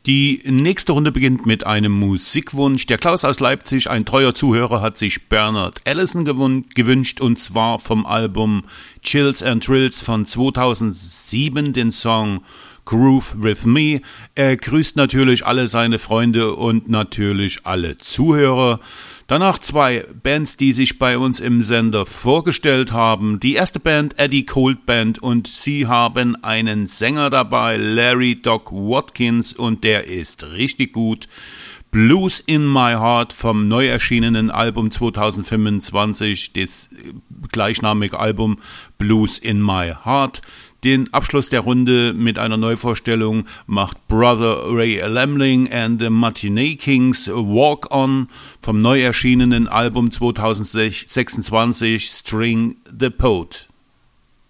Die nächste Runde beginnt mit einem Musikwunsch. Der Klaus aus Leipzig, ein treuer Zuhörer, hat sich Bernard Allison gewünscht, und zwar vom Album Chills and Thrills von 2007 den Song Groove With Me. Er grüßt natürlich alle seine Freunde und natürlich alle Zuhörer. Danach zwei Bands, die sich bei uns im Sender vorgestellt haben. Die erste Band, Eddie Cold Band, und sie haben einen Sänger dabei, Larry Doc Watkins, und der ist richtig gut. Blues in My Heart vom neu erschienenen Album 2025, das gleichnamige Album Blues in My Heart. Den Abschluss der Runde mit einer Neuvorstellung macht Brother Ray Lamling and the Matinee Kings Walk On vom neu erschienenen Album 2026 String the Poet.